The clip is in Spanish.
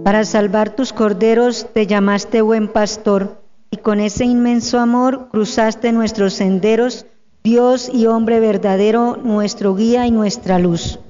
Para salvar tus corderos te llamaste buen pastor, y con ese inmenso amor cruzaste nuestros senderos, Dios y hombre verdadero, nuestro guía y nuestra luz.